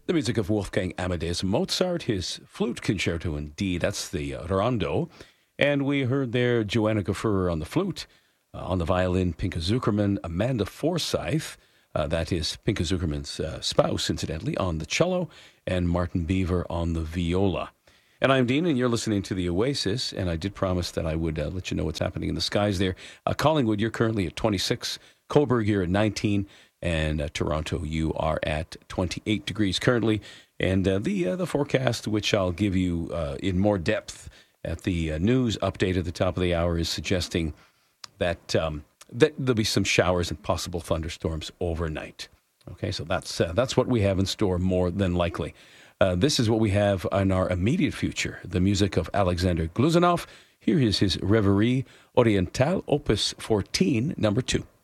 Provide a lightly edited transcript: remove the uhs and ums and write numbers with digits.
The music of Wolfgang Amadeus Mozart, his flute concerto in D, that's the Rondo. And we heard there Joanna Gaffurer on the flute, on the violin, Pinka Zukerman, Amanda Forsyth, that is Pinka Zukerman's spouse, incidentally, on the cello, and Martin Beaver on the viola. And I'm Dean, and you're listening to The Oasis, and I did promise that I would let you know what's happening in the skies there. Collingwood, you're currently at 26, Coburg, you're at 19, and Toronto, you are at 28 degrees currently. And the forecast, which I'll give you in more depth at the news update at the top of the hour, is suggesting that that there'll be some showers and possible thunderstorms overnight. Okay, so that's what we have in store, more than likely. This is what we have in our immediate future, the music of Alexander Gluzanov. Here is his Reverie Orientale, Opus 14, number 2.